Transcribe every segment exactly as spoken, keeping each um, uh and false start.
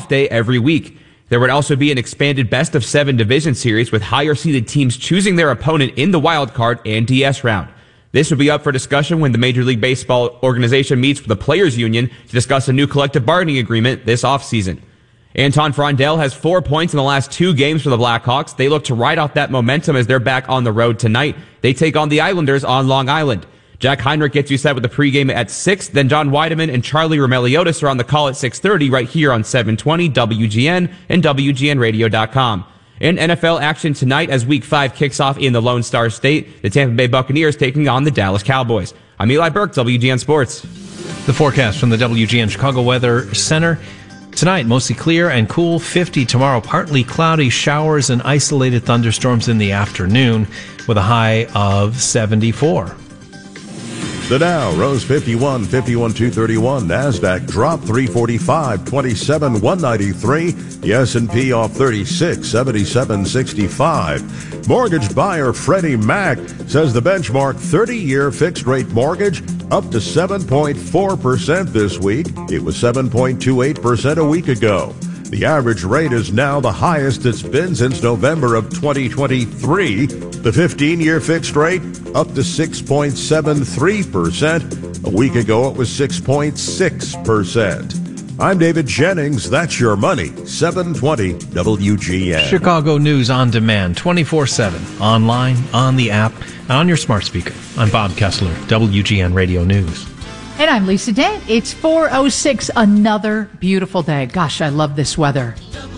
off day every week. There would also be an expanded best of seven division series with higher seeded teams choosing their opponent in the wild card and D S round. This would be up for discussion when the Major League Baseball organization meets with the Players Union to discuss a new collective bargaining agreement this offseason. Anton Frondell has four points in the last two games for the Blackhawks. They look to ride off that momentum as they're back on the road tonight. They take on the Islanders on Long Island. Jack Heinrich gets you set with the pregame at six. Then John Weideman and Charlie Romeliotis are on the call at six thirty right here on seven twenty W G N and W G N radio dot com. In N F L action tonight as Week five kicks off in the Lone Star State, the Tampa Bay Buccaneers taking on the Dallas Cowboys. I'm Eli Burke, W G N Sports. The forecast from the W G N Chicago Weather Center. Tonight, mostly clear and cool, fifty. Tomorrow, partly cloudy, showers and isolated thunderstorms in the afternoon with a high of seventy-four. The Dow rose fifty-one, fifty-one two thirty-one. NASDAQ dropped three forty-five, twenty-seven one ninety-three. The S and P off thirty-six, seventy-seven sixty-five. Mortgage buyer Freddie Mac says the benchmark thirty-year fixed-rate mortgage up to seven point four percent this week. It was seven point two eight percent a week ago. The average rate is now the highest it's been since November of twenty twenty-three. The fifteen-year fixed rate up to six point seven three percent. A week ago, it was six point six percent. I'm David Jennings. That's your money. seven twenty W G N. Chicago News on demand, twenty-four seven, online, on the app, and on your smart speaker. I'm Bob Kessler, W G N Radio News. And I'm Lisa Dent. It's four oh six, another beautiful day. Gosh, I love this weather.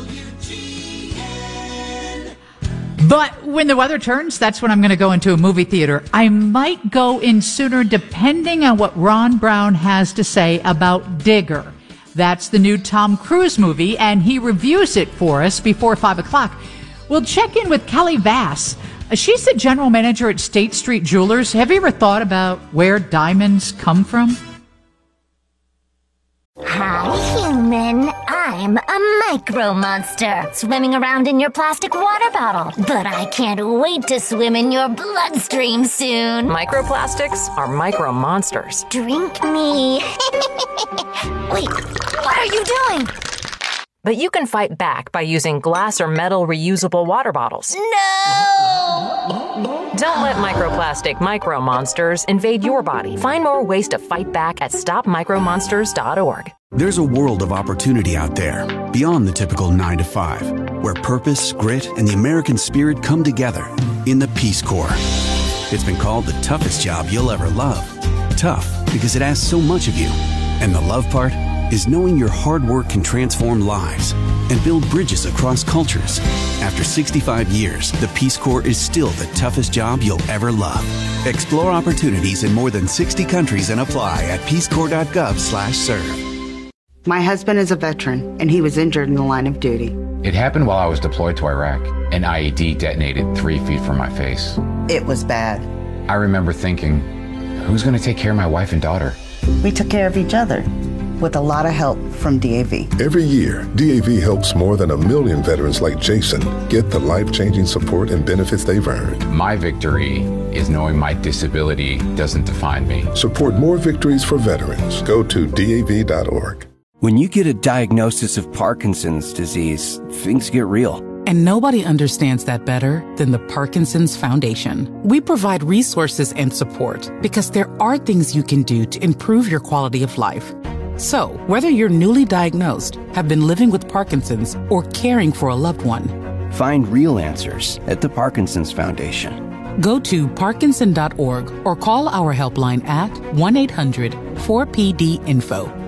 But when the weather turns, that's when I'm going to go into a movie theater. I might go in sooner depending on what Ron Brown has to say about Digger. That's the new Tom Cruise movie, and he reviews it for us before five o'clock. We'll check in with Kelly Vass. She's the general manager at State Street Jewelers. Have you ever thought about where diamonds come from? Hi, human. I'm a micro monster swimming around in your plastic water bottle. But I can't wait to swim in your bloodstream soon. Microplastics are micro monsters. Drink me. Wait, what are you doing? But you can fight back by using glass or metal reusable water bottles. No! Don't let microplastic micro monsters invade your body. Find more ways to fight back at stop micro monsters dot org. There's a world of opportunity out there, beyond the typical nine to five, where purpose, grit, and the American spirit come together in the Peace Corps. It's been called the toughest job you'll ever love. Tough because it asks so much of you. And the love part is knowing your hard work can transform lives and build bridges across cultures. After sixty-five years, the Peace Corps is still the toughest job you'll ever love. Explore opportunities in more than sixty countries and apply at peace corps dot gov slash serve. My husband is a veteran, and he was injured in the line of duty. It happened while I was deployed to Iraq. An I E D detonated three feet from my face. It was bad. I remember thinking, who's going to take care of my wife and daughter? We took care of each other, with a lot of help from D A V. Every year, D A V helps more than a million veterans like Jason get the life-changing support and benefits they've earned. My victory is knowing my disability doesn't define me. Support more victories for veterans. Go to D A V dot org. When you get a diagnosis of Parkinson's disease, things get real. And nobody understands that better than the Parkinson's Foundation. We provide resources and support because there are things you can do to improve your quality of life. So, whether you're newly diagnosed, have been living with Parkinson's, or caring for a loved one, find real answers at the Parkinson's Foundation. Go to parkinson dot org or call our helpline at one eight hundred four P D info.